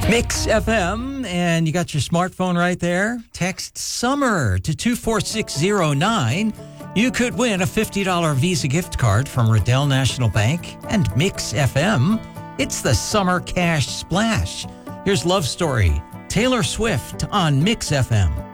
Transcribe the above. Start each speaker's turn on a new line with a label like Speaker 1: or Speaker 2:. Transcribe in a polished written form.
Speaker 1: Mix FM, and you got your smartphone right there. Text SUMMER to 24609. You could win a $50 Visa gift card from Riddell National Bank and Mix FM. It's the Summer Cash Splash. Here's Love Story, Taylor Swift on Mix FM.